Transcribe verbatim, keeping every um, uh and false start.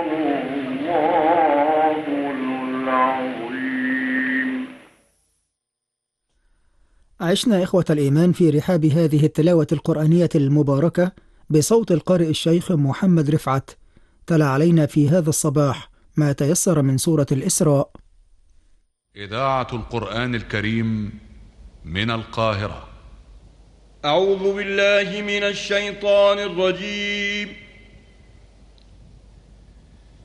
الله العظيم. عشنا إخوة الإيمان في رحاب هذه التلاوة القرآنية المباركة بصوت القارئ الشيخ محمد رفعت. تلا علينا في هذا الصباح ما تيسر من سورة الإسراء. إذاعة القرآن الكريم من القاهرة. أعوذ بالله من الشيطان الرجيم.